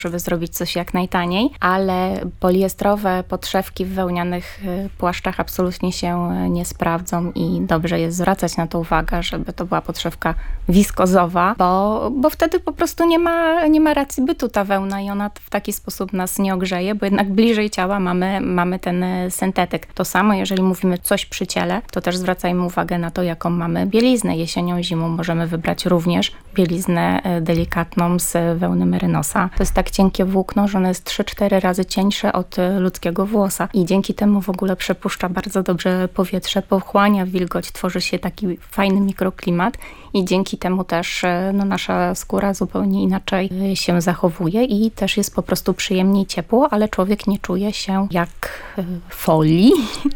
żeby zrobić coś jak najtaniej, ale poliestrowe podszewki w wełnianych płaszczach absolutnie się nie sprawdzą i dobrze jest zwracać na to uwagę, żeby to była podszewka wiskozowa, bo wtedy po prostu nie ma racji bytu ta wełna i ona w taki sposób nas nie ogrzeje, bo jednak bliżej ciała mamy ten syntetyk. To samo, jeżeli mówimy coś przy ciele, to też zwracajmy uwagę na to, jaką mamy bieliznę. Jesienią, zimą możemy wybrać również bieliznę delikatną z wełny merynosa. To jest tak cienkie włókno, że ono jest 3-4 razy cieńsze od ludzkiego włosa i dzięki temu w ogóle przepuszcza bardzo dobrze powietrze, pochłania wilgoć, tworzy się taki fajny mikroklimat i dzięki temu też nasza skóra zupełnie inaczej się zachowuje i też jest po prostu przyjemniej ciepło, ale człowiek nie czuje się jak folii.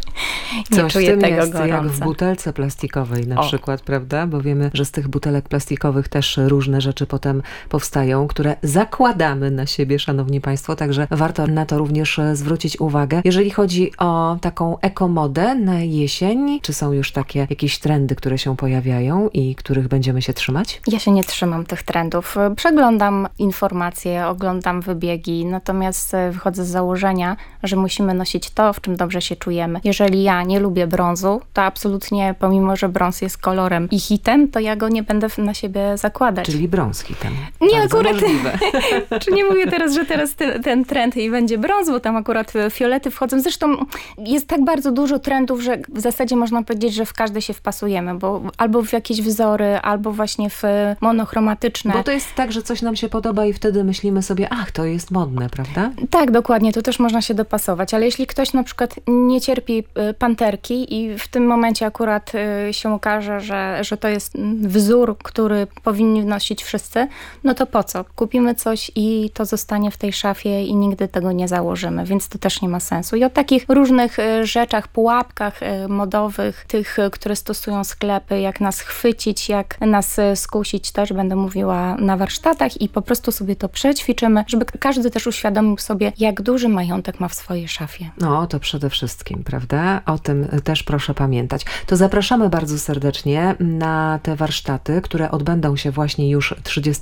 Nie Coś czuje w tym tego jest gorąca. jak w butelce plastikowej na przykład, prawda? Bo wiemy, że z tych butelek plastikowych też różne rzeczy potem powstają, które zakładamy na siebie, szanowni państwo, także warto na to również zwrócić uwagę. Jeżeli chodzi o taką ekomodę na jesień, czy są już takie jakieś trendy, które się pojawiają i których będziemy się trzymać? Ja się nie trzymam tych trendów. Przeglądam informacje, oglądam wybiegi, natomiast wychodzę z założenia, że musimy nosić to, w czym dobrze się czujemy. Jeżeli ja nie lubię brązu, to absolutnie, pomimo że brąz jest kolorem i hitem, to ja go nie będę na siebie zakładać. Czyli brąz hitem. Nie, bardzo akurat. możliwe. Czy nie mówię teraz, że teraz ten trend i będzie brąz, bo tam akurat fiolety wchodzą. Zresztą jest tak bardzo dużo trendów, że w zasadzie można powiedzieć, że w każdy się wpasujemy, bo albo w jakieś wzory, albo właśnie w monochromatyczne. Bo to jest tak, że coś nam się podoba i wtedy myślimy sobie, ach, to jest modne, prawda? Tak, dokładnie, to też można się dopasować, ale jeśli ktoś na przykład nie cierpi panterki i w tym momencie akurat się okaże, że to jest wzór, który powinni nosić wszyscy, no to po co? Kupimy coś i to zostanie w tej szafie i nigdy tego nie założymy, więc to też nie ma sensu. I o takich różnych rzeczach, pułapkach modowych, tych, które stosują sklepy, jak nas chwycić, jak nas skusić, też będę mówiła na warsztatach i po prostu sobie to przećwiczymy, żeby każdy też uświadomił sobie, jak duży majątek ma w swojej szafie. No, to przede wszystkim, prawda? O tym też proszę pamiętać. To zapraszamy bardzo serdecznie na te warsztaty, które odbędą się właśnie już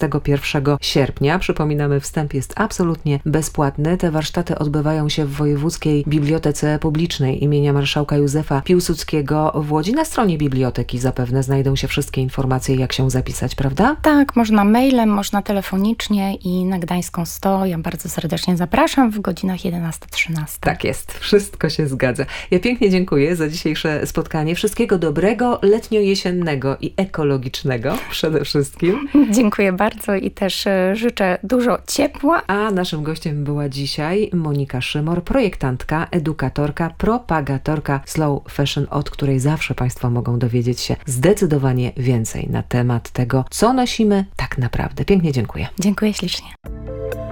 31 sierpnia. Przypominamy, wstęp jest absolutnie bezpłatny. Te warsztaty odbywają się w Wojewódzkiej Bibliotece Publicznej imienia Marszałka Józefa Piłsudskiego w Łodzi. Na stronie biblioteki zapewne znajdą się wszystkie informacje, jak się zapisać, prawda? Tak, można mailem, można telefonicznie i na Gdańską 100. Ja bardzo serdecznie zapraszam w godzinach 11-13. Tak jest, wszystko się zgadza. Ja pięknie dziękuję za dzisiejsze spotkanie. Wszystkiego dobrego, letnio-jesiennego i ekologicznego przede wszystkim. Dziękuję bardzo i też życzę dużo ciepła. A naszym gościem była dzisiaj Monika Szymor, projektantka, edukatorka, propagatorka slow fashion, od której zawsze państwo mogą dowiedzieć się zdecydowanie więcej na temat tego, co nosimy tak naprawdę. Pięknie dziękuję. Dziękuję ślicznie.